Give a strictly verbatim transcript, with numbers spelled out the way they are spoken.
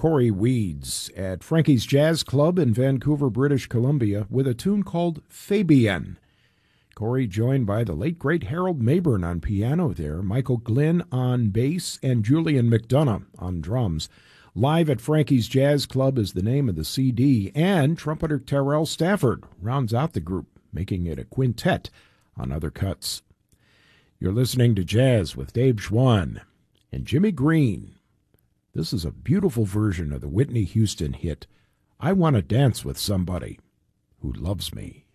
Corey Weeds at Frankie's Jazz Club in Vancouver, British Columbia, with a tune called Fabian. Corey joined by the late great Harold Mayburn on piano there, Michael Glynn on bass, and Julian McDonough on drums. Live at Frankie's Jazz Club is the name of the C D, and trumpeter Terrell Stafford rounds out the group, making it a quintet on other cuts. You're listening to Jazz with Dave Schwann and Jimmy Green. This is a beautiful version of the Whitney Houston hit, I Want to Dance with Somebody Who Loves Me.